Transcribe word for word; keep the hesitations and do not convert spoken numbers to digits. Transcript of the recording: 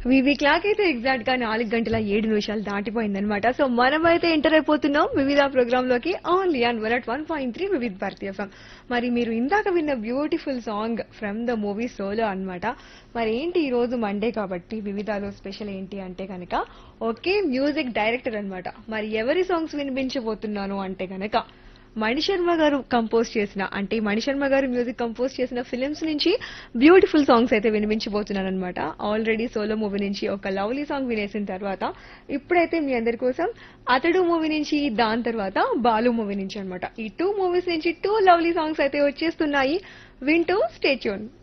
వివి clock అయితే exact గా నాలుగు గంటల ఏడు నిమిషాలు దాటిపోయిందనమాట. సో మనమైతే ఎంటర్ అయిపోతున్నాం వివిధ ప్రోగ్రామ్ లోకి only and one at one point three వివిధ భారతీయ ఎఫ్ఎం. మరి మీరు ఇందాక విన్న beautiful song from the movie solo అన్నమాట. మరి ఏంటి ఈ రోజు మండే కాబట్టి వివిధలో స్పెషల్ ఏంటి అంటే కనుక ఒకే మ్యూజిక్ డైరెక్టర్ అన్నమాట. మరి ఎవరి సాంగ్స్ వినిపించబోతున్నాను అంటే కనుక మణిశర్మ గారు కంపోజ్ చేసిన అంటే మణిశర్మ గారు మ్యూజిక్ కంపోజ్ చేసిన ఫిలిమ్స్ నుంచి బ్యూటిఫుల్ సాంగ్స్ అయితే వినిపించబోతున్నాను అనమాట. ఆల్రెడీ సోలో మూవీ నుంచి ఒక లవ్లీ సాంగ్ వినేసిన తర్వాత ఇప్పుడైతే మీ అందరి కోసం అతడు మూవీ నుంచి, దాని తర్వాత బాలు మూవీ నుంచి అనమాట. ఈ టూ మూవీస్ నుంచి టూ లవ్లీ సాంగ్స్ అయితే వచ్చేస్తున్నాయి. వింటూ స్టే ట్యూన్.